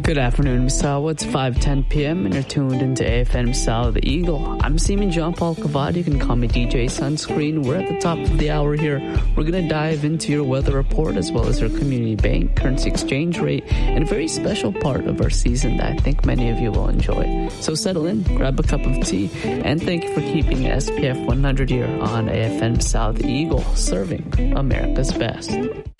Good afternoon, Misawa. It's 5:10 p.m. and you're tuned into AFM Misawa the Eagle. I'm Seaman John Paul Cavadi. You can call me DJ Sunscreen. We're at the top of the hour here. We're going to dive into your weather report as well as your community bank, currency exchange rate, and a very special part of our season that I think many of you will enjoy. So settle in, grab a cup of tea, and thank you for keeping SPF 100 here on AFM Misawa the Eagle, serving America's best.